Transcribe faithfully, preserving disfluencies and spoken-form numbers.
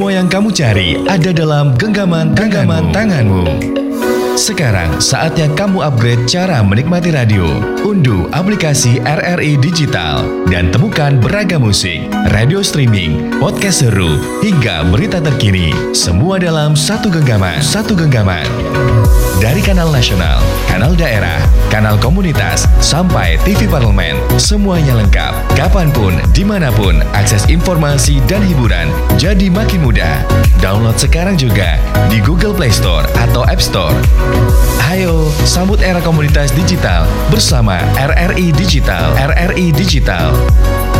Semua yang kamu cari ada dalam genggaman genggaman tanganmu. Sekarang saatnya kamu upgrade cara menikmati radio. Unduh aplikasi R R I Digital dan temukan beragam musik, radio streaming, podcast seru, hingga berita terkini. Semua dalam satu genggaman. Satu genggaman. Dari kanal nasional, kanal daerah, kanal komunitas, sampai T V parlemen, semuanya lengkap. Kapanpun, dimanapun, akses informasi dan hiburan jadi makin mudah. Download sekarang juga di Google Play Store atau App Store. Ayo, sambut era komunitas digital bersama R R I Digital. R R I Digital.